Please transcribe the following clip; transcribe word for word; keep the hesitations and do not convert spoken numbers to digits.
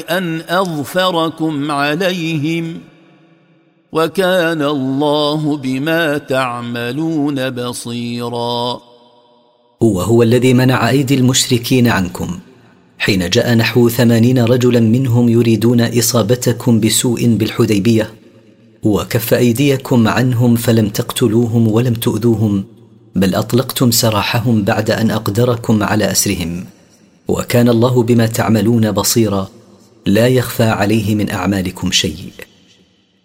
أن أظفركم عليهم وكان الله بما تعملون بصيرا. وهو الذي منع أيدي المشركين عنكم حين جاء نحو ثمانين رجلا منهم يريدون إصابتكم بسوء بالحديبية، وكف أيديكم عنهم فلم تقتلوهم ولم تؤذوهم، بل أطلقتم سراحهم بعد أن أقدركم على أسرهم، وكان الله بما تعملون بصيرا، لا يخفى عليه من أعمالكم شيء.